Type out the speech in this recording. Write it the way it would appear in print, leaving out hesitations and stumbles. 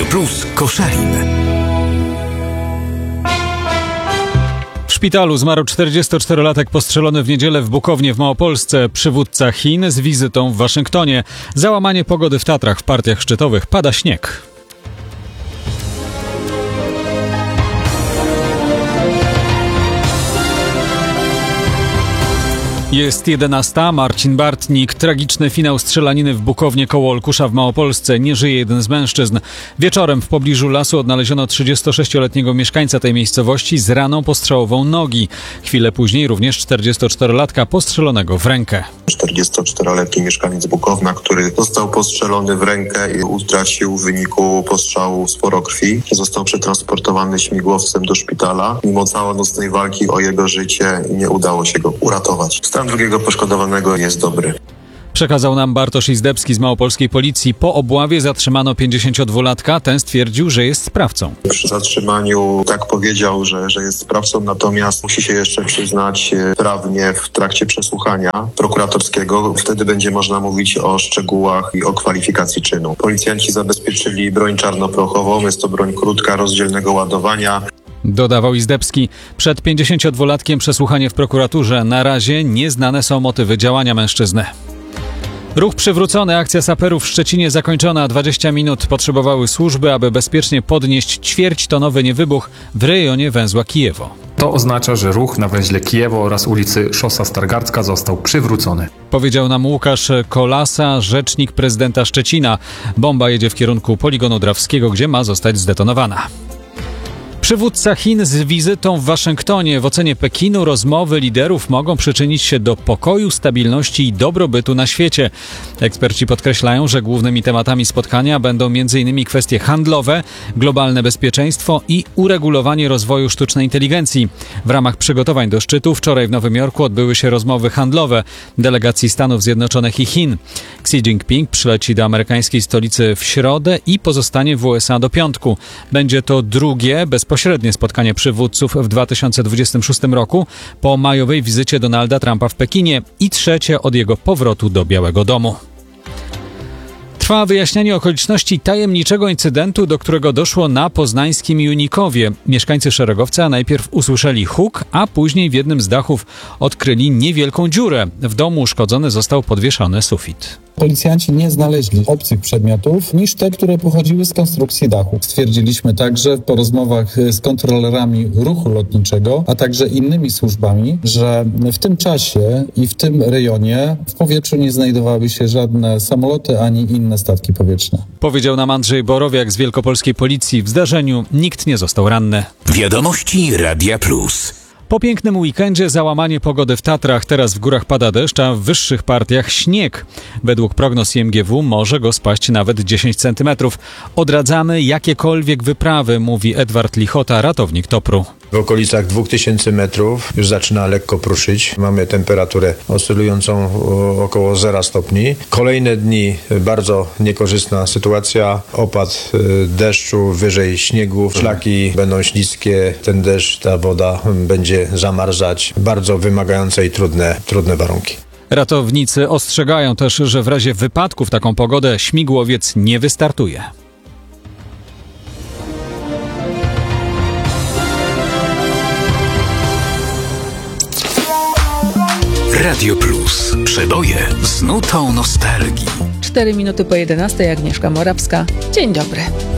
Radio Plus Koszalin. W szpitalu zmarł 44-latek postrzelony w niedzielę w Bukownie w Małopolsce. Przywódca Chin z wizytą w Waszyngtonie. Załamanie pogody w Tatrach. W partiach szczytowych pada śnieg. Jest 11. Marcin Bartnik. Tragiczny finał strzelaniny w Bukownie koło Olkusza w Małopolsce. Nie żyje jeden z mężczyzn. Wieczorem w pobliżu lasu odnaleziono 36-letniego mieszkańca tej miejscowości z raną postrzałową nogi. Chwilę później również 44-latka postrzelonego w rękę. 44-letni mieszkaniec Bukowna, który został postrzelony w rękę i utracił w wyniku postrzału sporo krwi. Został przetransportowany śmigłowcem do szpitala. Mimo całonocnej walki o jego życie nie udało się go uratować. Stan drugiego poszkodowanego jest dobry. Przekazał nam Bartosz Izdebski z małopolskiej policji. Po obławie zatrzymano 52-latka. Ten stwierdził, że jest sprawcą. Przy zatrzymaniu tak powiedział, że jest sprawcą, natomiast musi się jeszcze przyznać prawnie w trakcie przesłuchania prokuratorskiego. Wtedy będzie można mówić o szczegółach i o kwalifikacji czynu. Policjanci zabezpieczyli broń czarnoprochową. Jest to broń krótka, rozdzielnego ładowania. Dodawał Izdebski. Przed 52-latkiem przesłuchanie w prokuraturze. Na razie nieznane są motywy działania mężczyzny. Ruch przywrócony. Akcja saperów w Szczecinie zakończona. 20 minut potrzebowały służby, aby bezpiecznie podnieść ćwierćtonowy niewybuch w rejonie węzła Kijewo. To oznacza, że ruch na węźle Kijewo oraz ulicy Szosa Stargardzka został przywrócony. Powiedział nam Łukasz Kolasa, rzecznik prezydenta Szczecina. Bomba jedzie w kierunku poligonu Drawskiego, gdzie ma zostać zdetonowana. Przywódca Chin z wizytą w Waszyngtonie. W ocenie Pekinu rozmowy liderów mogą przyczynić się do pokoju, stabilności i dobrobytu na świecie. Eksperci podkreślają, że głównymi tematami spotkania będą m.in. kwestie handlowe, globalne bezpieczeństwo i uregulowanie rozwoju sztucznej inteligencji. W ramach przygotowań do szczytu wczoraj w Nowym Jorku odbyły się rozmowy handlowe delegacji Stanów Zjednoczonych i Chin. Xi Jinping przyleci do amerykańskiej stolicy w środę i pozostanie w USA do piątku. Będzie to drugie bezpośrednie spotkanie przywódców w 2026 roku po majowej wizycie Donalda Trumpa w Pekinie i trzecie od jego powrotu do Białego Domu. Trwa wyjaśnianie okoliczności tajemniczego incydentu, do którego doszło na poznańskim Junikowie. Mieszkańcy Szeregowca najpierw usłyszeli huk, a później w jednym z dachów odkryli niewielką dziurę. W domu uszkodzony został podwieszony sufit. Policjanci nie znaleźli obcych przedmiotów niż te, które pochodziły z konstrukcji dachu. Stwierdziliśmy także po rozmowach z kontrolerami ruchu lotniczego, a także innymi służbami, że w tym czasie i w tym rejonie w powietrzu nie znajdowały się żadne samoloty ani inne statki powietrzne. Powiedział nam Andrzej Borowiak z Wielkopolskiej Policji. W zdarzeniu nikt nie został ranny. Wiadomości Radia Plus. Po pięknym weekendzie załamanie pogody w Tatrach. Teraz w górach pada deszcz, a w wyższych partiach śnieg. Według prognoz IMGW może go spaść nawet 10 cm. Odradzamy jakiekolwiek wyprawy, mówi Edward Lichota, ratownik TOPR-u. W okolicach 2000 metrów już zaczyna lekko pruszyć. Mamy temperaturę oscylującą około 0 stopni. Kolejne dni bardzo niekorzystna sytuacja. Opad deszczu, wyżej śniegu. Szlaki będą śliskie. Ten deszcz, ta woda będzie zamarzać. Bardzo wymagające i trudne warunki. Ratownicy ostrzegają też, że w razie wypadku w taką pogodę śmigłowiec nie wystartuje. Radio Plus. Przeboje z nutą nostalgii. 4 minuty po 11:00. Agnieszka Morawska. Dzień dobry.